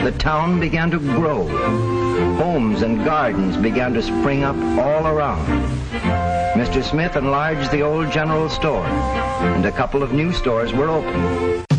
the town began to grow. Homes and gardens began to spring up all around. Mr. Smith enlarged the old general store, and a couple of new stores were opened.